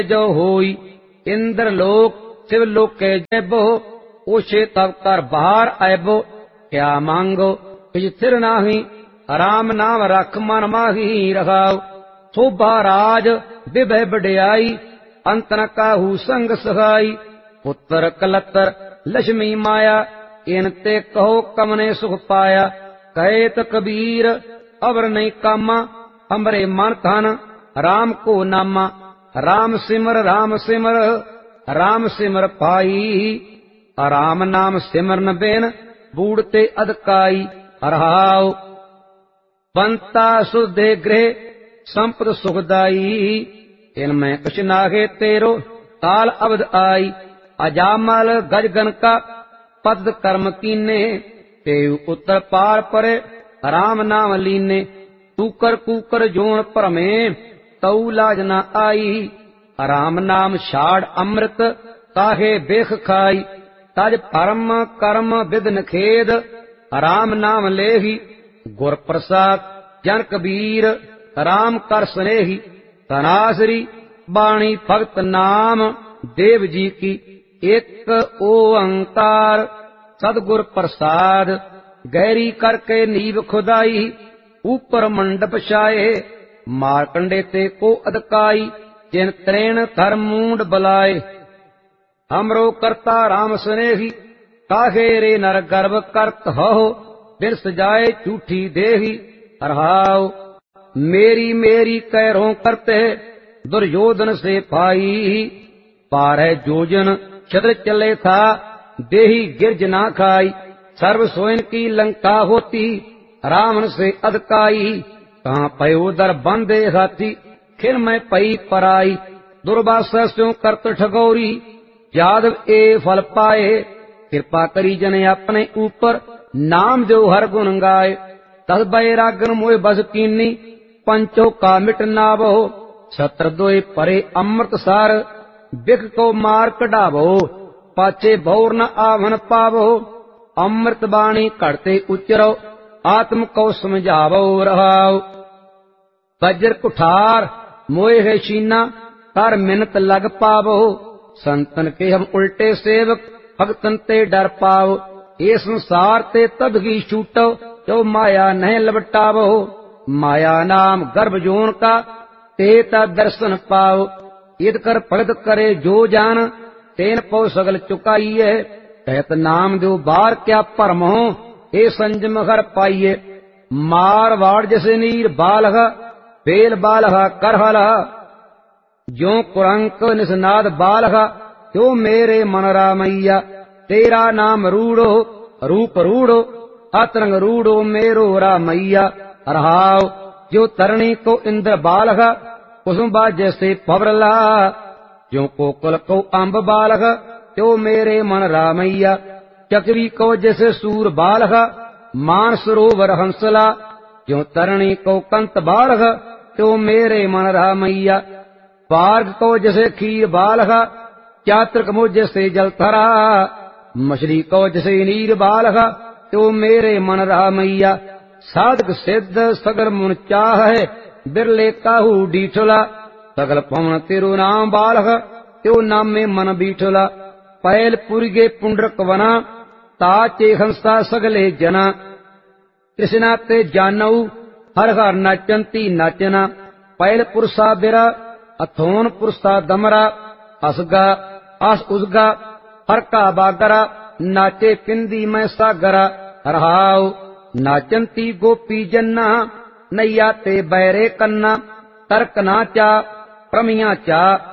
जो होई, इंद्र लोक शिव लोके जैबो, ओछे तब कर बाहर आयबो, क्या मांगो किछ थिर नाही, राम नाम रख मन माही रखाओ। शोभा राज विभय बड़ियाई, अंत न काहू संग सहाई, पुत्र कलतर लक्ष्मी माया, इनते कहो कमने सुख पाया। कहे त कबीर अवर नहीं कामा, हमरे मन धन राम को नामा। राम सिमर राम सिमर पाई, राम नाम सिमरन बेन बूढ़ते अदकाई। रहाओ बंता सुधे गृह संपद सुखदाई, इनमें कुछ नागे तेरो काल अवध आई। अजामल गजगन का पद कर्म कीने, तेऊ उत्तर पार परे राम नाम लीने। कूकर कूकर जोन भरमे, तऊ लाज न आई, राम नाम छाड़ अमृत काहे बेख खाई। तज परम कर्म विधन खेद, राम नाम लेही, गुर प्रसाद जन कबीर, राम कर स्नेही। तनासरी बाणी भगत नाम, देव जी की एक ओंकार, सदगुर प्रसाद। गहरी करके नीव खुदाई, ऊपर मंडप छाए, मारकंडे ते को अदकाई, जिन त्रेण धर्म मूंड बलाए। हमरो करता राम स्नेही, काहे रे नर गर्भ करत हो, बिरस जाए झूठी देही। रहाओ मेरी मेरी कैरों करते, दुर्योधन से पाई, पारह जोजन छद्र चले था, देही गिरज ना खाई। सर्व सोइन की लंका होती, रावण से अदकाई, कहाँ पयो दर बंदे हाथी, खिन में पई पराई। दुर्वासा स्यों करत ठगौरी, यादव ए फल पाए, कृपा करी जने अपने ऊपर, नाम जो हर गुण गाए। तस बैरागन मोह बस कीनी, पंचों का मिट नावो, छत्र दोय परे अमृत सार, बिख को मार कढ़ावो, पाचे भौर न आवन पावो। अमृत बाणी कड़ते उचरो, आत्म को समझावो। रहाओ वज्र कुठार मोह है शीना, कर मिनत लग पावो, संतन के हम उल्टे सेवक, भगतन ते डर पाओ। ये संसार ते तब ही छूटो, जो माया नहीं लबटावो। माया नाम गर्भ जोन का, तेता दर्शन पाओ। ईद कर भगत करे जो जान, तेन पौ सगल चुकाइए। कहत नाम दो बार क्या परम हो, ए संजम हर पाइए। मारवाड़ जैसे नीर बालह, बेल बालह करहला, जो कुरंक निसनाद बालह, त्यो मेरे मन रामैया। तेरा नाम रूढ़ो रूप रूढ़ो, अतरंग रूढ़ो मेरो रामैया। रहाओ जो तरणी को इंद्र बालह, कुसुम्बा जैसे पवरला, जो कोकल को अम्ब बालह, त्यो मेरे मन रामैया। चकरी को जैसे सूर बालह, मान सरोवर हंसला, जो तरणी को कंत बालह, त्यो मेरे मन रामैया। पार्ग को जैसे खीर बालह, चात्रक मो जैसे जलथरा, मछली को जैसे नीर बालह, त्यो मेरे मन रामैया। साधक सिद्ध सगल मुन चाह है, बिरले काहू डीठला, सगल पवन तेरो नाम बालह, त्यो नाम में मन बीठला। पैल पुरगे पुंडरक वना, ताचे हंसा सगले जना, कृष्णा ते जानऊ हर हर नाचंती नाचना। पैल पुरुषा बिरा, अथोन पुरुषा दमरा, असगा आस उसगा हर का बागरा, नाचे पिंदी में सागरा। रहाओ नाचंती गोपी जन्ना, नैया ते बैरे कन्ना, तर्क नाचा प्रमिया चा,